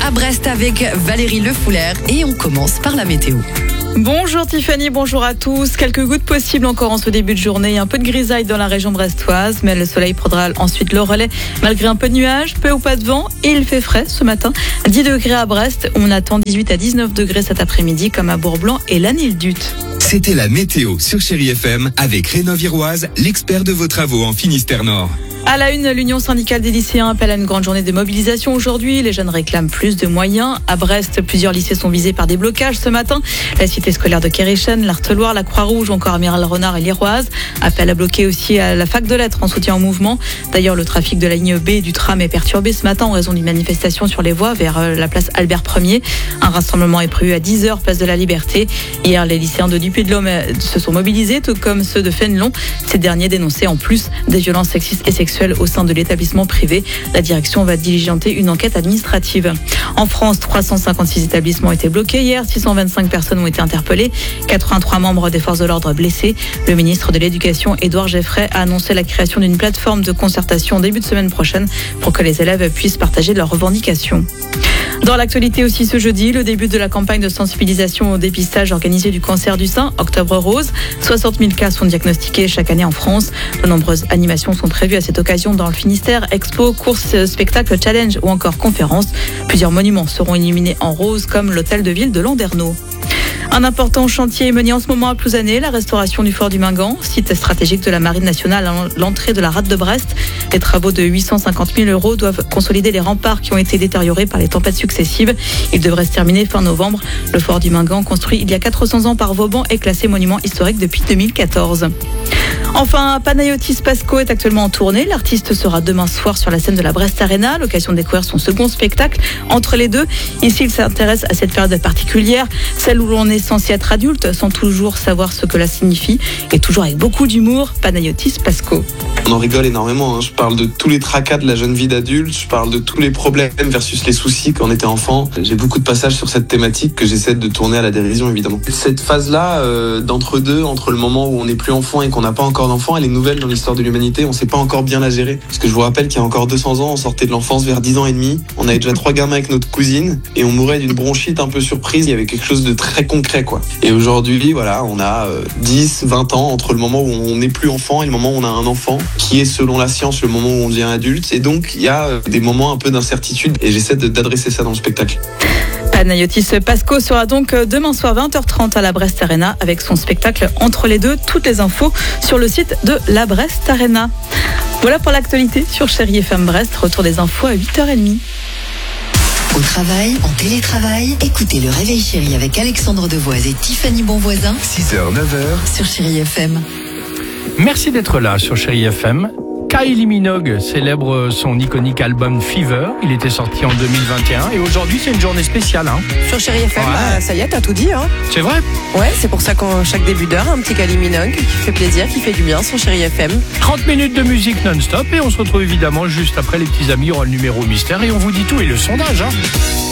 à Brest avec Valérie Lefoulaire et on commence par la météo. Bonjour Tiffany, bonjour à tous. Quelques gouttes possibles encore en ce début de journée. Un peu de grisaille dans la région brestoise, mais le soleil prendra ensuite le relais malgré un peu de nuages, peu ou pas de vent. Et il fait frais ce matin. 10 degrés à Brest. On attend 18 à 19 degrés cet après-midi comme à Bourg-Blanc et Lanille-Dut. C'était la météo sur Chérie FM avec Rénov-Iroise, l'expert de vos travaux en Finistère Nord. À la une, l'Union syndicale des lycéens appelle à une grande journée de mobilisation aujourd'hui. Les jeunes réclament plus de moyens. À Brest, plusieurs lycées sont visés par des blocages ce matin. La cité scolaire de Kéréchen, l'Arteloire, la Croix-Rouge ou encore Amiral Renard et l'Iroise. Appel à bloquer aussi à la fac de lettres en soutien au mouvement. D'ailleurs, le trafic de la ligne B du tram est perturbé ce matin en raison d'une manifestation sur les voies vers la place Albert Ier. Un rassemblement est prévu à 10h, place de la Liberté. Hier, les lycéens de Dupuy-de-Dôme se sont mobilisés, tout comme ceux de Fénelon. Ces derniers dénonçaient en plus des violences sexistes et sexuelles au sein de l'établissement privé. La direction va diligenter une enquête administrative. En France, 356 établissements ont été bloqués hier. 625 personnes ont été interpellées. 83 membres des forces de l'ordre blessés. Le ministre de l'Éducation, Édouard Geffray, a annoncé la création d'une plateforme de concertation début de semaine prochaine pour que les élèves puissent partager leurs revendications. Dans l'actualité aussi ce jeudi, le début de la campagne de sensibilisation au dépistage organisé du cancer du sein, Octobre Rose. 60 000 cas sont diagnostiqués chaque année en France. De nombreuses animations sont prévues à cette occasion dans le Finistère, expos, courses, spectacles, challenge ou encore conférences. Plusieurs monuments seront illuminés en rose comme l'hôtel de ville de Landerneau. Un important chantier est mené en ce moment à Plouzané, la restauration du fort du Mingan, site stratégique de la Marine nationale à l'entrée de la rade de Brest. Les travaux de 850 000 € doivent consolider les remparts qui ont été détériorés par les tempêtes successives. Ils devraient se terminer fin novembre. Le fort du Mingan, construit il y a 400 ans par Vauban, est classé monument historique depuis 2014. Enfin, Panayotis Pasco est actuellement en tournée. L'artiste sera demain soir sur la scène de la Brest Arena, l'occasion de découvrir son second spectacle. Entre les deux, ici, il s'intéresse à cette période particulière, celle où l'on est censé être adulte sans toujours savoir ce que cela signifie, et toujours avec beaucoup d'humour. Panayotis Pasco. On en rigole énormément, hein. Je parle de tous les tracas de la jeune vie d'adulte, je parle de tous les problèmes versus les soucis quand on était enfant. J'ai beaucoup de passages sur cette thématique que j'essaie de tourner à la dérision, évidemment. Cette phase-là, d'entre-deux, entre le moment où on n'est plus enfant et qu'on n'a pas encore d'enfant, elle est nouvelle dans l'histoire de l'humanité, on ne sait pas encore bien la gérer. Parce que je vous rappelle qu'il y a encore 200 ans, on sortait de l'enfance vers 10 ans et demi, on avait déjà 3 gamins avec notre cousine, et on mourait d'une bronchite un peu surprise, il y avait quelque chose de très concret, quoi. Et aujourd'hui, voilà, on a 10, 20 ans entre le moment où on n'est plus enfant et le moment où on a un enfant, qui est selon la science le moment où on devient adulte, et donc il y a des moments un peu d'incertitude, et j'essaie d'adresser ça dans le spectacle. Panayotis Pasco sera donc demain soir 20h30 à la Brest Arena avec son spectacle Entre les deux. Toutes les infos sur le site de la Brest Arena. Voilà pour l'actualité sur Chérie FM Brest. Retour des infos à 8h30. Au travail, en télétravail, écoutez le Réveil Chérie avec Alexandre Devoise et Tiffany Bonvoisin. 6h, 9h. Sur Chérie FM. Merci d'être là sur Chérie FM. Kylie Minogue célèbre son iconique album Fever. Il était sorti en 2021 et aujourd'hui c'est une journée spéciale. Sur Chérie FM, Ouais. ça y est, t'as tout dit. C'est vrai? Ouais, c'est pour ça qu'en chaque début d'heure, un petit Kylie Minogue qui fait plaisir, qui fait du bien sur Chérie FM. 30 minutes de musique non-stop et on se retrouve évidemment juste après les petits amis. Il y aura le numéro mystère et on vous dit tout et le sondage.